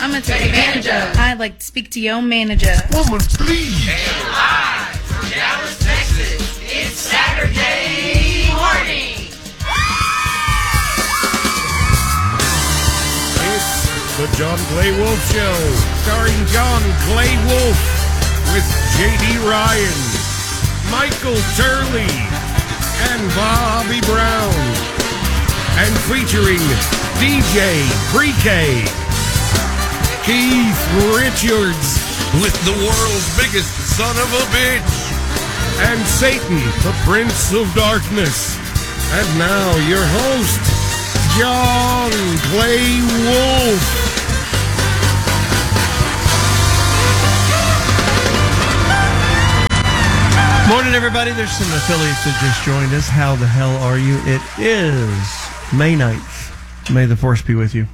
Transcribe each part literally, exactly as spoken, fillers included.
I'm going to take advantage of. I'd like to speak to your manager. Woman, please. And live from Dallas, Texas, it's Saturday morning. It's the John Clay Wolf Show, starring John Clay Wolf with J D Ryan, Michael Turley, and Bobby Brown, and featuring D J Pre-K, Keith Richards, with the world's biggest son of a bitch, and Satan, the Prince of Darkness. And now your host, John Clay Wolf. Morning, everybody. There's some affiliates that just joined us. How the hell are you? It is May ninth. May the force be with you.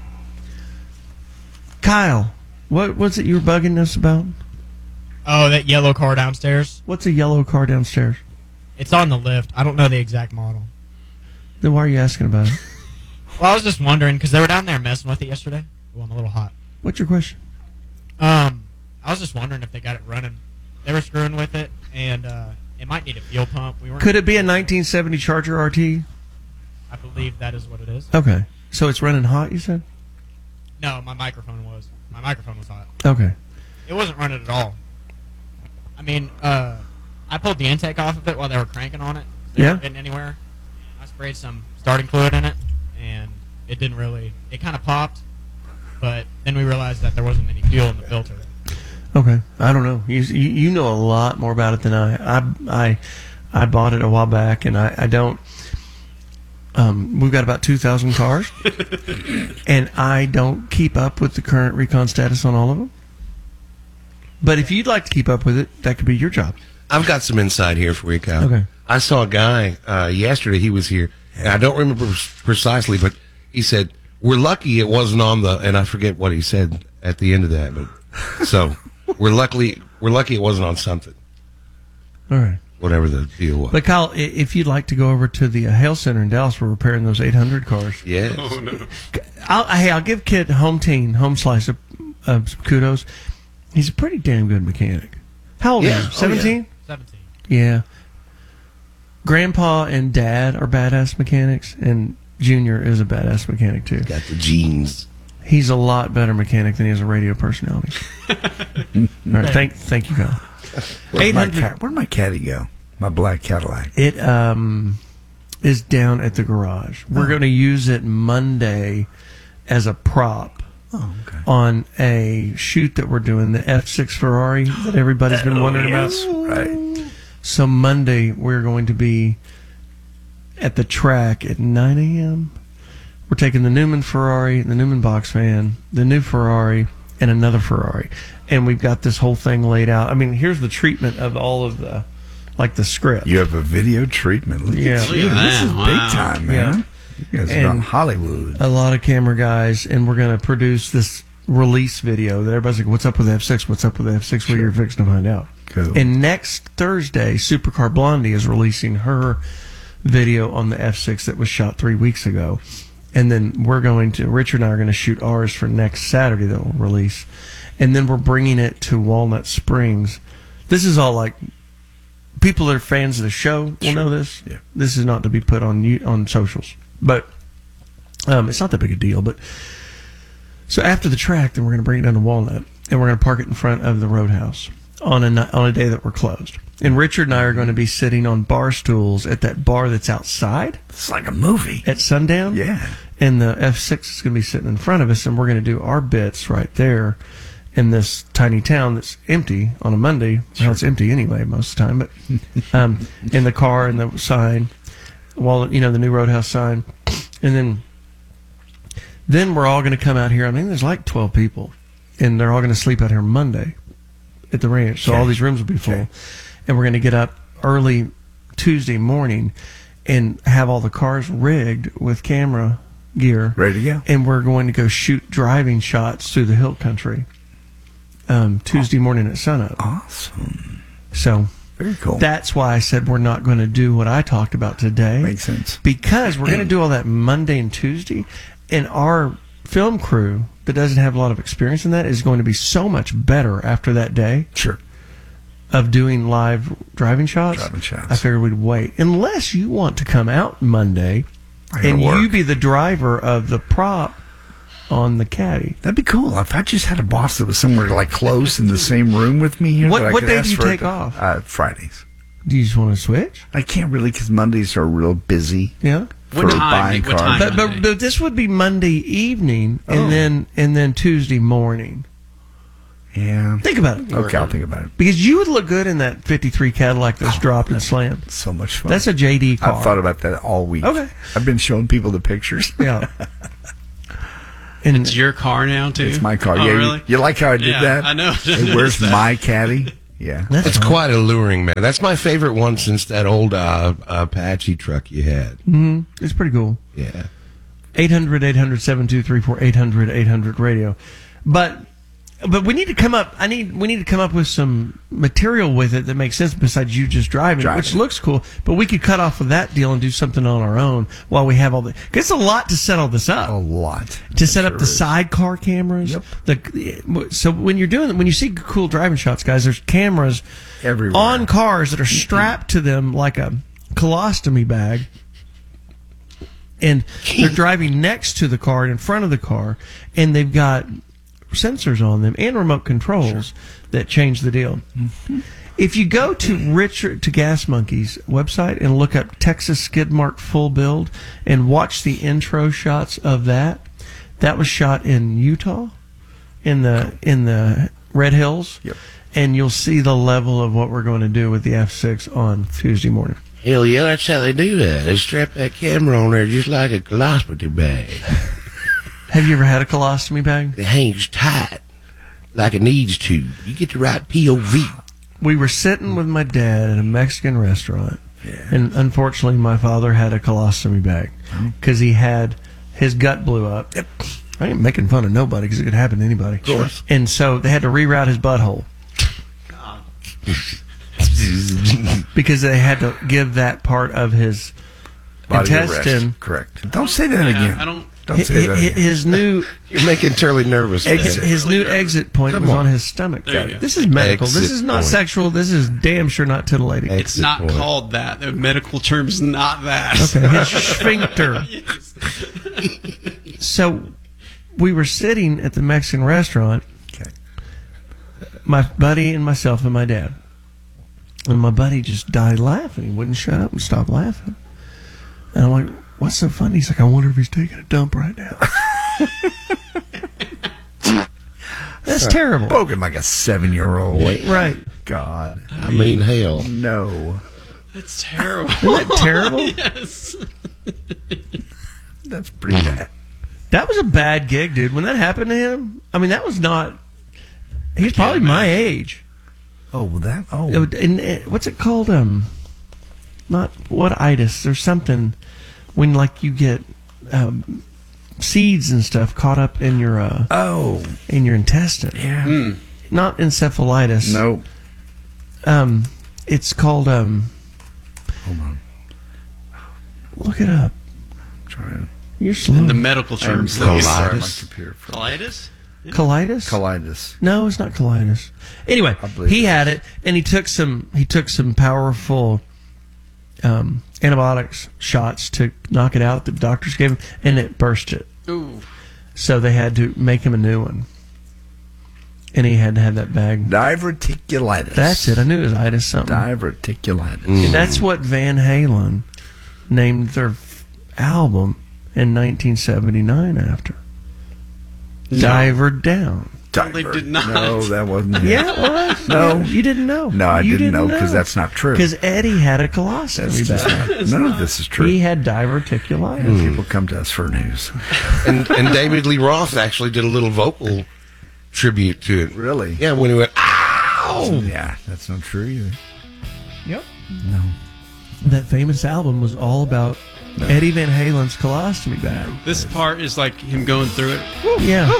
Kyle, what was it you were bugging us about? Oh, that yellow car downstairs. What's a yellow car downstairs? It's on the lift. I don't know the exact model. Then why are you asking about it? Well, I was just wondering, because they were down there messing with it yesterday. Well, I'm a little hot. What's your question? Um, I was just wondering if they got it running. They were screwing with it, and uh, it might need a fuel pump. We weren't Could it be a nineteen seventy Charger R T? I believe that is what it is. Okay. So it's running hot, you said? No, my microphone was. My microphone was hot. Okay. It wasn't running at all. I mean, uh, I pulled the intake off of it while they were cranking on it. They Yeah. weren't getting anywhere. I sprayed some starting fluid in it, and it didn't really... It kind of popped, but then we realized that there wasn't any fuel in the filter. Okay. I don't know. You you, you know a lot more about it than I. I I, I bought it a while back, and I, I don't... Um, we've got about two thousand cars, and I don't keep up with the current recon status on all of them. But if you'd like to keep up with it, that could be your job. I've got some insight here for you, Kyle. Okay. I saw a guy uh, yesterday. He was here, and I don't remember precisely, but he said, "We're lucky it wasn't on the," and I forget what he said at the end of that. But so we're lucky we're lucky it wasn't on something. All right. Whatever the deal was. But Kyle, if you'd like to go over to the uh, Hale Center in Dallas, we're repairing those eight hundred cars. Yes. Oh, no. I'll, hey, I'll give Kid Home Team, Home Slice, uh, some kudos. He's a pretty damn good mechanic. How old Yeah. are you? Oh, seventeen? seventeen. Yeah. Grandpa and Dad are badass mechanics, and Junior is a badass mechanic, too. Got the genes. He's a lot better mechanic than he is a radio personality. All right, thank, thank you, Kyle. Where'd my, eight hundred cat, where'd my caddy go? My black Cadillac. It um is down at the garage. We're Oh. going to use it Monday as a prop Oh, okay. on a shoot that we're doing, the F six Ferrari that everybody's been wondering yes, about. right. So Monday we're going to be at the track at nine a.m. We're taking the Newman Ferrari, the Newman box van, the new Ferrari, and another Ferrari. And we've got this whole thing laid out. I mean, here's the treatment of all of the, like the script. You have a video treatment. Look Yeah. at you. Look at This that. is Wow. big time, man. You guys are And- on Hollywood. A lot of camera guys, and we're going to produce this release video that everybody's like, what's up with the F six? What's up with the F six? Well, you're fixing to find out. Cool. And next Thursday, Supercar Blondie is releasing her video on the F six that was shot three weeks ago. And then we're going to, Richard and I are going to shoot ours for next Saturday that will release. And then we're bringing it to Walnut Springs. This is all like, people that are fans of the show will know this. Yeah. This is not to be put on you- on socials. But um, it's not that big a deal. But so after the track, then we're going to bring it down to Walnut. And we're going to park it in front of the Roadhouse on a, ni- on a day that we're closed. And Richard and I are going to be sitting on bar stools at that bar that's outside It's like a movie. at sundown. Yeah. And the F six is going to be sitting in front of us, and we're going to do our bits right there in this tiny town that's empty on a Monday. Well, it's empty anyway most of the time, but um, in the car and the sign, well, you know, the new Roadhouse sign. And then then we're all going to come out here. I mean, there's like twelve people, and they're all going to sleep out here Monday at the ranch. So Okay. all these rooms will be full. Okay. And we're going to get up early Tuesday morning and have all the cars rigged with camera gear. Ready to go. And we're going to go shoot driving shots through the hill country um, Tuesday morning at sunup. Awesome. So Very cool. that's why I said we're not going to do what I talked about today. Makes sense. Because we're going to do all that Monday and Tuesday, and our film crew but doesn't have a lot of experience in that is going to be so much better after that day Sure. of doing live driving shots. Driving shots. I figured we'd wait. Unless you want to come out Monday I gotta and work. you be the driver of the prop on the caddy. That'd be cool. If I just had a boss that was somewhere like close in the same room with me here. What- that I what could day ask do you for take it- off? Uh, Fridays. Do you just want to switch? I can't really because Mondays are real busy. Yeah. For What time? buying What cars. time? But, but but this would be Monday evening and Oh. then and then Tuesday morning. Yeah. Think about it. Okay, I'll think about it. Because you would look good in that fifty-three Cadillac that's dropped and slammed. So much fun. That's a J D car. I've thought about that all week. Okay. I've been showing people the pictures. Yeah. And It's your car now too. It's my car. Oh, yeah, you- really? you, like how I did Yeah, that? I know. Hey, where's my caddy? Yeah. that's It's fine. quite alluring, man. That's my favorite one since that old uh, Apache truck you had. Mhm. It's pretty cool. Yeah. eight hundred, eight hundred, seven two three four, eight hundred, eight hundred radio. But but we need to come up I need we need to come up with some material with it that makes sense besides you just driving, Driving. which looks cool, but we could cut off of that deal and do something on our own while we have all the cuz it's a lot to set all this up. A lot. To set up Sure the is. sidecar cameras. Yep. The, so when you're doing when you see cool driving shots, guys, there's cameras Everywhere. on cars that are strapped to them like a colostomy bag. And they're driving next to the car and in front of the car, and they've got sensors on them and remote controls that change the deal. Mm-hmm. If you go to Richard to Gas Monkey's website and look up Texas Skid Mark full build and watch the intro shots of that, that was shot in Utah, in the in the Red Hills, Yep. and you'll see the level of what we're going to do with the F six on Tuesday morning. Hell yeah, that's how they do that. They strap that camera on there just like a colostomy bag. Have you ever had a colostomy bag? It hangs tight like it needs to. You get the right P O V. We were sitting with my dad at a Mexican restaurant, and unfortunately, my father had a colostomy bag because he had his gut blew up. I ain't making fun of nobody because it could happen to anybody. Of course. And so they had to reroute his butthole because they had to give that part of his Body intestine. arrest. Correct. Don't say that Yeah, again. I don't. Don't His, say that again. his new You're making Turley nervous. man. his, his new exit point Come was on. on his stomach. There you go. This is medical. this Exit is not point. sexual. This is damn sure not titillating. Exit It's not point. called that. The medical term's not that. Okay, his sphincter. So we were sitting at the Mexican restaurant, Okay. my buddy and myself and my dad. And my buddy just died laughing. He wouldn't shut up and stop laughing. And I'm like, what's so funny? He's like, I wonder if he's taking a dump right now. That's terrible. Spoken like a seven-year-old. Right. God. I mean, hell. No. It's terrible. Isn't that terrible? Yes. That's pretty bad. That was a bad gig, dude. When that happened to him, I mean, that was not. He's probably my age. Oh, well, that. Oh. It would- and, uh, what's it called? Um, not what itis. There's something when like you get um, seeds and stuff caught up in your uh, Oh. in your intestine. Yeah. Not encephalitis. No. Um, it's called um. Hold on. Look it up. Trying. You're slow. In the medical terms, I'm please. sorry, my Colitis. computer froze. Colitis? Colitis? Colitis. No, it's not colitis. Anyway, I believe he it had it, and he took some. He took some powerful um, antibiotics shots to knock it out. The doctors gave him, and it burst it. Ooh. So they had to make him a new one, and he had to have that bag. Diverticulitis. That's it. I knew it was itis something. Diverticulitis. And that's what Van Halen named their f- album in nineteen seventy-nine after. Diver Down. Diver. they did not. No, that wasn't it. Yeah, it was. No. You didn't know. No, I You didn't know because that's not true. Because Eddie had a colostomy That's bag. just not, none of this is true. He had diverticulitis. People come to us for news. And, and David Lee Roth actually did a little vocal tribute to it. Really? Yeah, when he went, ow! Yeah, that's not true either. Yep. No. That famous album was all about Eddie Van Halen's colostomy bag. This part is like him going through it. Yeah.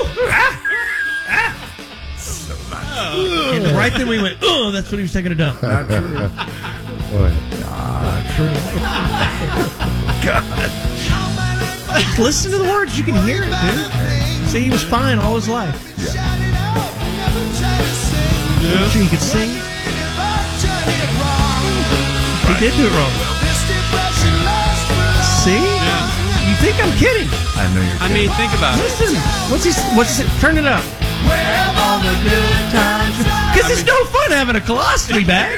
And right then we went, oh, that's when he was taking a dump. Not true. Not true. Listen to the words. You can hear it, dude. See, he was fine all his life. Yeah. Yeah. Sure he could sing. He did do it wrong. See? Yeah. You think I'm kidding? I know you're I kidding. mean, think about it. Listen. What's he? What's he? Turn it up. Because it's no fun having a colostomy bag.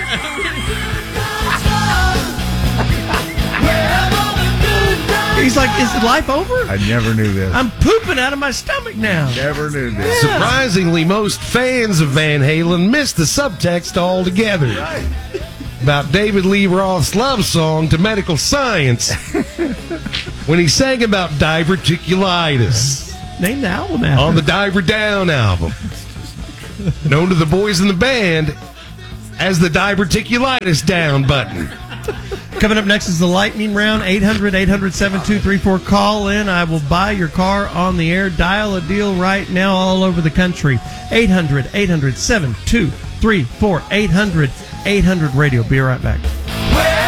He's like, is life over? I never knew this. I'm pooping out of my stomach now. Never knew this. Surprisingly, most fans of Van Halen missed the subtext altogether. About David Lee Roth's love song to medical science when he sang about diverticulitis Name the album after. on the Diver Down album, known to the boys in the band as the diverticulitis down button. Coming up next is the lightning round. eight hundred, eight hundred, seven two three four. Call in. I will buy your car on the air. Dial a deal right now all over the country. eight hundred, eight hundred, seven two three four. eight hundred, eight hundred radio. Be right back.